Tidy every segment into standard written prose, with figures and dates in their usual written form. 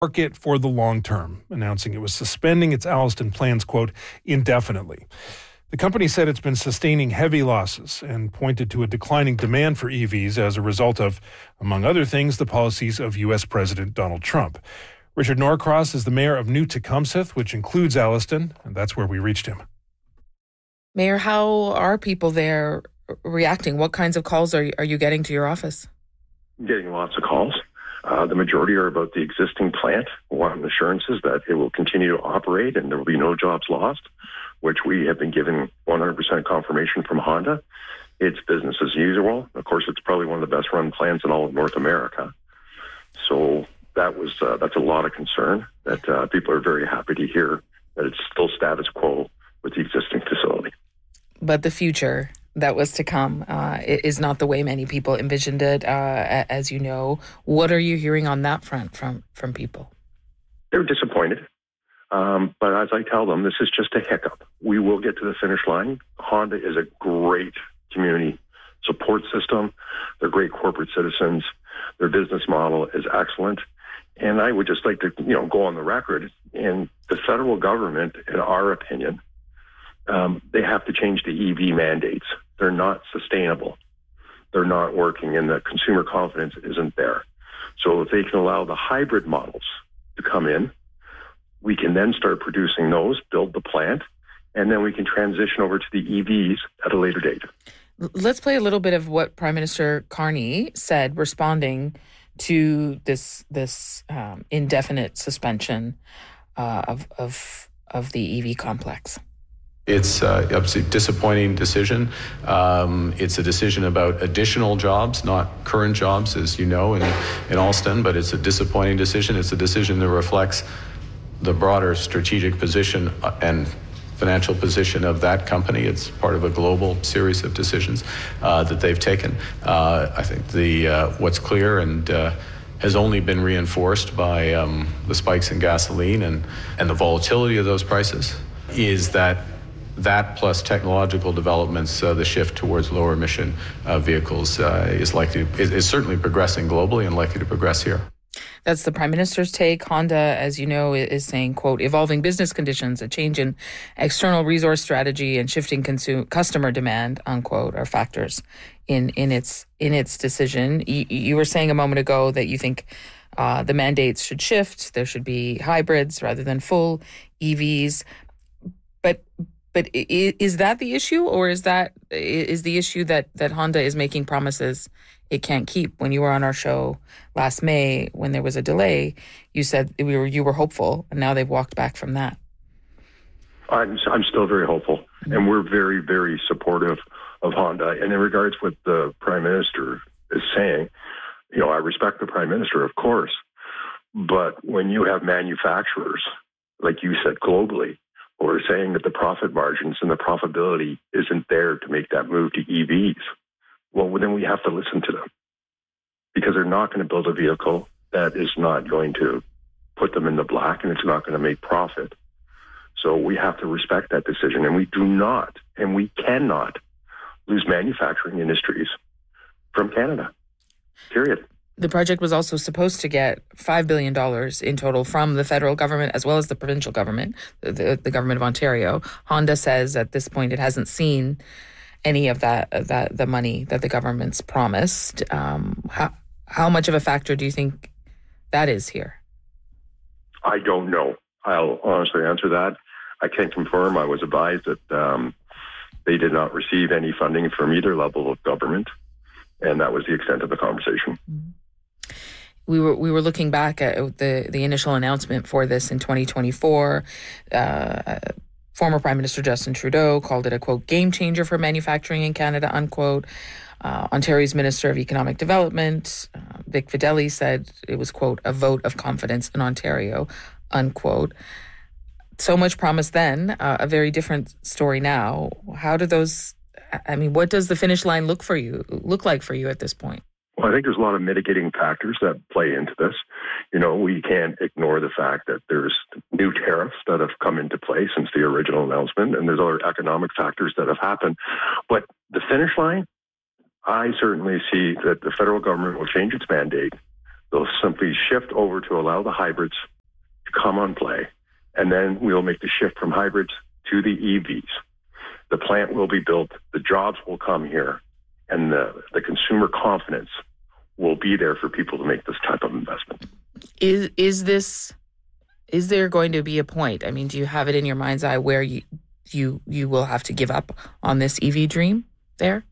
market for the long term, announcing it was suspending its Alliston plans, quote, indefinitely. The company said it's been sustaining heavy losses and pointed to a declining demand for EVs as a result of, among other things, the policies of U.S. President Donald Trump. Richard Norcross is the mayor of New Tecumseth, which includes Alliston, and that's where we reached him. Mayor, how are people there reacting? What kinds of calls are you getting to your office? Getting lots of calls. The majority are about the existing plant, wanting assurances that it will continue to operate and there will be no jobs lost, which we have been given 100% confirmation from Honda. It's business as usual. Of course, it's probably one of the best run plants in all of North America. So that's a lot of concern that people are very happy to hear that it's still status quo with the existing facility. But the future that was to come is not the way many people envisioned it, as you know. What are you hearing on that front from people? They're disappointed. But as I tell them, this is just a hiccup. We will get to the finish line. Honda is a great community support system. They're great corporate citizens. Their business model is excellent. And I would just like to, go on the record. In the federal government, in our opinion, they have to change the EV mandates. They're not sustainable. They're not working, and the consumer confidence isn't there. So if they can allow the hybrid models to come in, we can then start producing those, build the plant, and then we can transition over to the EVs at a later date. Let's play a little bit of what Prime Minister Carney said responding to this indefinite suspension of the EV complex. It's obviously a disappointing decision. It's a decision about additional jobs, not current jobs, as you know, in Alston, but it's a disappointing decision. It's a decision that reflects the broader strategic position and financial position of that company. It's part of a global series of decisions that they've taken. I think what's clear and has only been reinforced by the spikes in gasoline and the volatility of those prices is that plus technological developments, the shift towards lower emission vehicles is certainly progressing globally and likely to progress here. That's the Prime Minister's take. Honda, as you know, is saying, quote, evolving business conditions, a change in external resource strategy and shifting customer demand, unquote, are factors in its decision. You were saying a moment ago that you think the mandates should shift. There should be hybrids rather than full EVs. But is that the issue, or is the issue that Honda is making promises it can't keep? When you were on our show last May, when there was a delay, you said you were hopeful, and now they've walked back from that. I'm still very hopeful, and we're very, very supportive of Honda. And in regards to what the Prime Minister is saying, I respect the Prime Minister, of course, but when you have manufacturers, like you said, globally, who are saying that the profit margins and the profitability isn't there to make that move to EVs, well, then we have to listen to them, because they're not going to build a vehicle that is not going to put them in the black and it's not going to make profit. So we have to respect that decision, and we do not, and we cannot lose manufacturing industries from Canada, period. The project was also supposed to get $5 billion in total from the federal government as well as the provincial government, the government of Ontario. Honda says at this point it hasn't seen any of the money that the government's promised. How much of a factor do you think that is here? I don't know. I'll honestly answer that. I can't confirm. I was advised that they did not receive any funding from either level of government, and that was the extent of the conversation. Mm-hmm. We were looking back at the initial announcement for this in 2024. Former Prime Minister Justin Trudeau called it a, quote, game changer for manufacturing in Canada, unquote. Ontario's Minister of Economic Development, Vic Fedeli, said it was, quote, a vote of confidence in Ontario, unquote. So much promise then, a very different story now. What does the finish line look like for you at this point? Well, I think there's a lot of mitigating factors that play into this. We can't ignore the fact that there's new tariffs that have come into play since the original announcement, and there's other economic factors that have happened. But the finish line, I certainly see that the federal government will change its mandate. They'll simply shift over to allow the hybrids come on play, and then we'll make the shift from hybrids to the EVs. The plant will be built, the jobs will come here, and the consumer confidence will be there for people to make this type of investment. Is there going to be a point? I mean, do you have it in your mind's eye where you will have to give up on this EV dream there?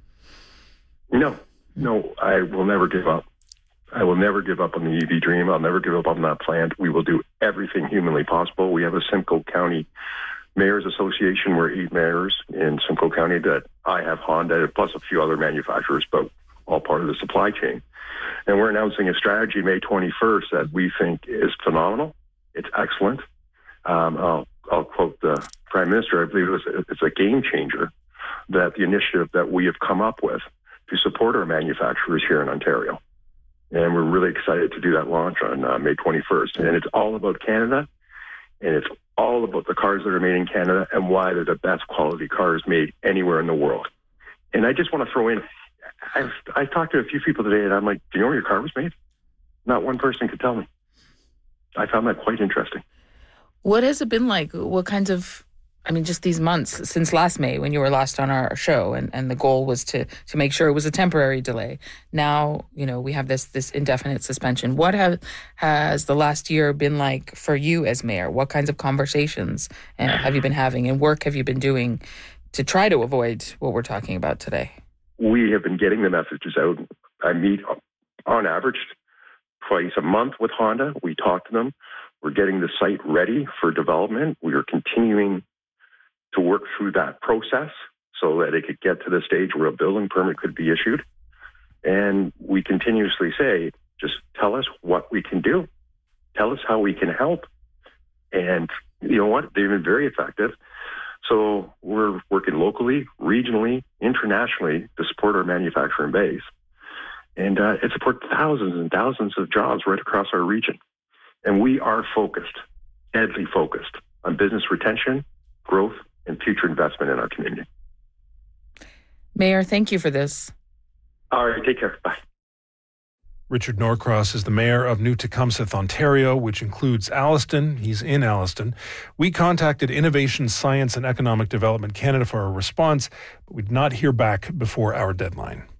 No, I will never give up. I will never give up on the EV dream. I'll never give up on that plant. We will do everything humanly possible. We have a Simcoe County Mayors Association. We're 8 mayors in Simcoe County that I have Honda, plus a few other manufacturers, but all part of the supply chain. And we're announcing a strategy May 21st that we think is phenomenal. It's excellent. I'll quote the Prime Minister. I believe it's a game changer, that the initiative that we have come up with to support our manufacturers here in Ontario. And we're really excited to do that launch on May 21st. And it's all about Canada, and it's all about the cars that are made in Canada and why they're the best quality cars made anywhere in the world. And I just want to throw in, I've talked to a few people today, and I'm like, do you know where your car was made? Not one person could tell me. I found that quite interesting. What has it been like? What kinds of, just these months since last May when you were last on our show, and the goal was to make sure it was a temporary delay. Now, we have this indefinite suspension. What has the last year been like for you as mayor? What kinds of conversations have you been having, and work have you been doing to try to avoid what we're talking about today? We have been getting the messages out. I meet on average twice a month with Honda. We talk to them. We're getting the site ready for development. We are continuing to work through that process so that it could get to the stage where a building permit could be issued. And we continuously say, just tell us what we can do. Tell us how we can help. And you know what? They've been very effective. So we're working locally, regionally, internationally to support our manufacturing base. And it supports thousands and thousands of jobs right across our region. And we are focused, deadly focused, on business retention, growth, and future investment in our community. Mayor, thank you for this. All right, take care. Bye. Richard Norcross is the mayor of New Tecumseth, Ontario, which includes Alliston. He's in Alliston. We contacted Innovation, Science and Economic Development Canada for a response, but we did not hear back before our deadline.